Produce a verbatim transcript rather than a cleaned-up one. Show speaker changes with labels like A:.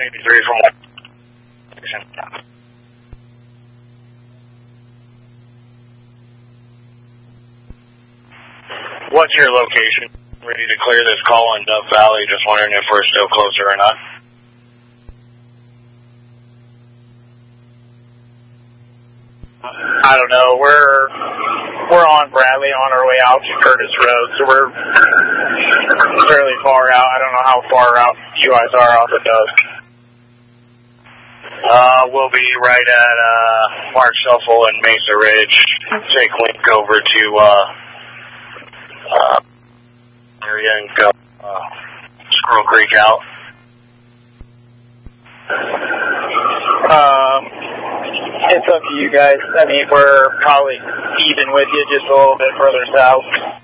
A: eighty-three from one. What's your location? Ready to clear this call in Dove Valley. Just wondering if we're still closer or not. I don't know. We're we're on Bradley on our way out to Curtis Road, so we're fairly far out. I don't know how far out you guys are off of Dove. Uh, we'll be right at uh, Mark Shuffle and Mesa Ridge. Take link over to uh, uh, area and go uh, Squirrel Creek out. Um, it's up to you guys. I mean, we're probably even with you, just a little bit further south.